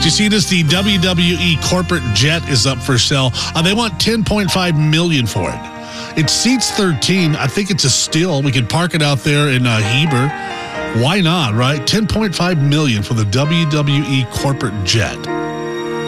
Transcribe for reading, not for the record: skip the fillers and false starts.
Do you see this? The WWE corporate jet is up for sale. They want $10.5 million for it. It seats 13. I think it's a steal. We could park it out there in Heber. Why not, right? $10.5 million for the WWE corporate jet.